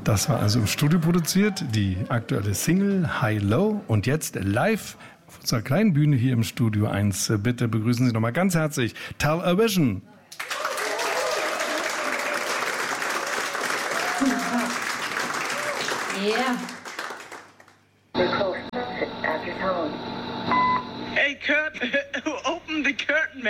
Das war also im Studio produziert, die aktuelle Single High Low und jetzt live auf unserer kleinen Bühne hier im Studio 1. Bitte begrüßen Sie nochmal ganz herzlich Television. Yeah. Hey, Kurt, open the curtain, man.